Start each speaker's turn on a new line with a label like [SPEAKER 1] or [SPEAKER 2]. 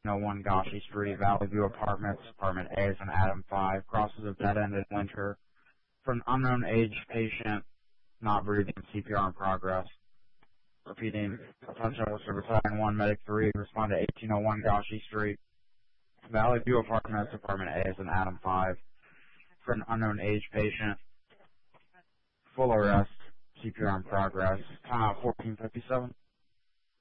[SPEAKER 1] 1801 Gashi Street, Valley View Apartments, Apartment A is an Adam 5, crosses a dead end in winter. For an unknown age patient, not breathing, CPR in progress. Repeating, attention Worcester Battalion 1, Medic 3, respond to 1801 Gashi Street, Valley View Apartments, Apartment A is an Adam 5. For an unknown age patient, full arrest, CPR in progress. Time out 1457.